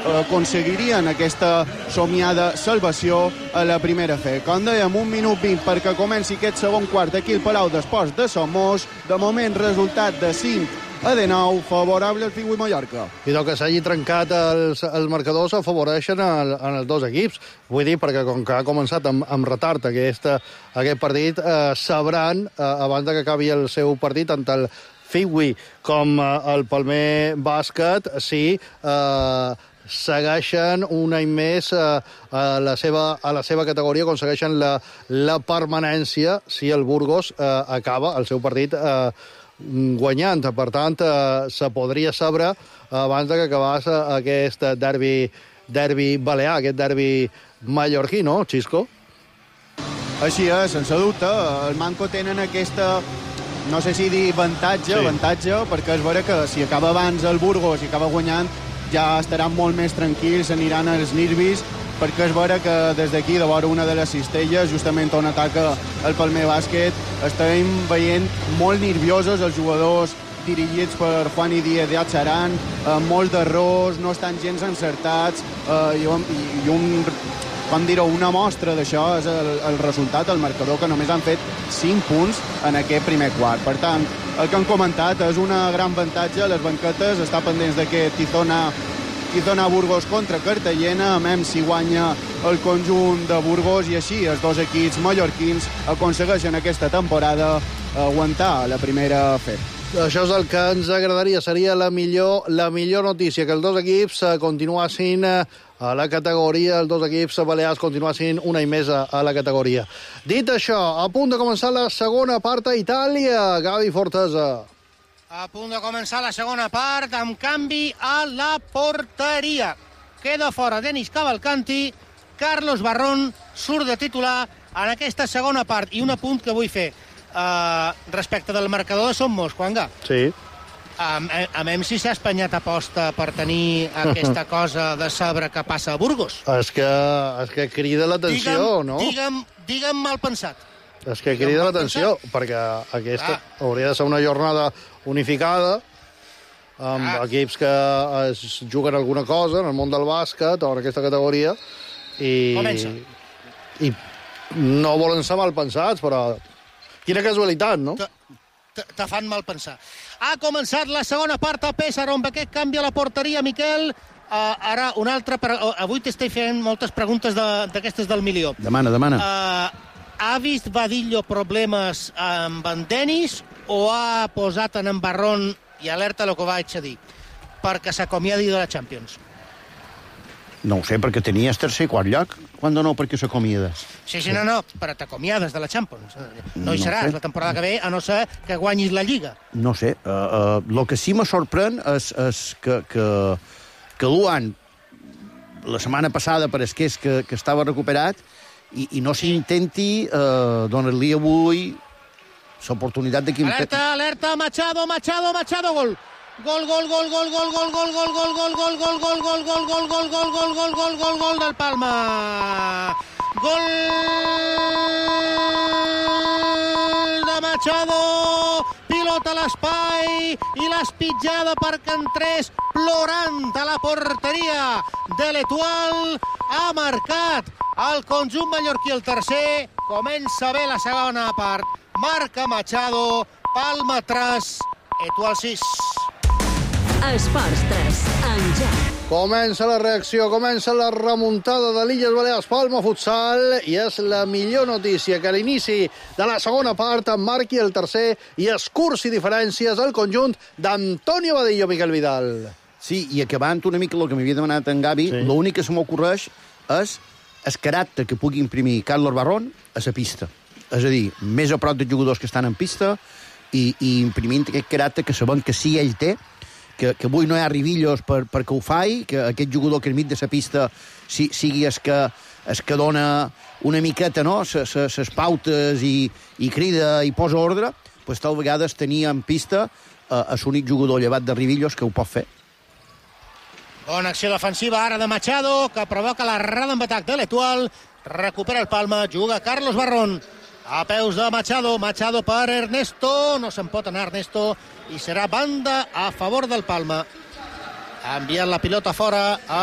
aconseguirien aquesta somiada salvació a la primera fe. Com dèiem, 1 minut 20 perquè comenci aquest segon quart aquí al Palau d'Esports de Somos. De moment, resultat de 5-9, favorable al Figui Mallorca. I que s'hagi trencat els marcadors afavoreixen els dos equips. Vull dir, perquè com que ha començat amb retard aquest partit, sabran, abans que acabi el seu partit, tant el Figui com el Palmer Bàsquet, si segueixen un any més a la seva categoria, aconsegueixen la permanència si el Burgos acaba el seu partit guanyant. Per tant, se podria saber abans que acabés aquest derbi balear, aquest derbi mallorquí, no, Xisco? Així és, sense dubte. El Manco tenen aquesta, no sé si dir avantatge, perquè és vera que si acaba abans el Burgos i acaba guanyant, ja estaran molt més tranquils, aniran als nervis, perquè és vera que des d'aquí, de vora una de les cistelles, justament on ataca el Palmer Bàsquet, estem veient molt nerviosos els jugadors dirigits per Juan i Díaz de Atxaran, molts d'errors, no estan gens encertats, una mostra d'això és el resultat, el marcador, que només han fet 5 punts en aquest primer quart. Per tant, el que han comentat és una gran avantatge a les banquetes, està pendents d'aquest Tizona Burgos contra Cartagena, a si guanya el conjunt de Burgos, i així els dos equips mallorquins aconsegueixen aquesta temporada aguantar la primera fe. Això és el que ens agradaria, seria la millor notícia, que els dos equips continuassin a la categoria, els dos equips balears continuassin un any més a la categoria. Dit això, a punt de començar la segona part a Itàlia, Gavi Fortesa. A punt de començar la segona part, amb canvi a la porteria. Queda fora Denis Cavalcanti, Carlos Barrón surt de titular en aquesta segona part. I un apunt que vull fer respecte del marcador de Somos, Juanga. Sí. A si s'ha espanyat aposta per tenir aquesta cosa de saber què passa a Burgos. És que crida l'atenció, no? Digue'm mal pensat. És que crida l'atenció, perquè aquesta hauria de ser una jornada unificada, amb equips que es juguen alguna cosa en el món del bàsquet o en aquesta categoria, i no volen ser mal pensats, però quina casualitat, no? Te fan mal pensar. Ha començat la segona part a Pésaro amb aquest canvi a la porteria, Miquel. Ara una altra... Avui t'estic fent moltes preguntes d'aquestes del milió. Demana. Ha vist Vadillo problemes amb en Denis o ha posat en Barrón, i alerta el que vaig a dir, perquè s'acomiadi de la Champions? No ho sé, perquè tenies tercer i quart lloc. Quan no, perquè s'acomiades? Sí, no, però t'acomiades de la Champions. No hi seràs la temporada que ve, a no ser que guanyis la Lliga. No sé. El que sí me sorprèn és que Luan, la setmana passada, pareix que estava recuperat, i no s'intenti donar-li avui l'oportunitat de... Alerta, Machado, gol! Gol del Palma. Gol de Machado. Pilota a l'espai i l'espitjada perquè entrés plorant a la porteria de l'Etoile. Ha marcat el conjunt mallorquí el tercer. Comença bé la segona part. Marca Machado. Palma 3, Etoile 6. Esports 3, en joc. Comença la reacció, comença la remuntada de l'Illes Balears Palma Futsal, i és la millor notícia que a l'inici de la segona part marqui el tercer i escurci diferències al conjunt d'Antonio Vadillo, Miquel Vidal. Sí, i acabant una mica el que m'havia demanat en Gavi, l'únic que se m'ocorreix és el caràcter que pugui imprimir Carlos Barrón a la pista. És a dir, més a prop dels jugadors que estan en pista i imprimint aquest caràcter que sabem que sí ell té, que avui no hi ha ribillos perquè ho faci, que aquest jugador que enmig de la pista sigui el que dona una miqueta, no?, les pautes i crida i posa ordre, doncs tal vegades tenia en pista l'únic jugador llevat de ribillos que ho pot fer. Bona acció defensiva ara de Machado, que provoca l'errada amb atac de l'Etoile. Recupera el Palma, juga Carlos Barrón. A peus de Machado per Ernesto, no se'n pot anar Ernesto, i serà banda a favor del Palma. Ha enviat la pilota fora a